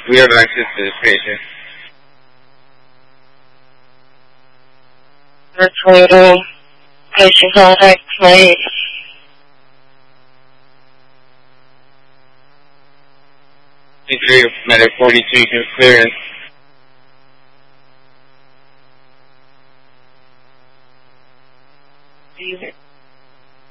We have access to this patient. The total patient contact, please. Degree of medic 42 to clearance. Do you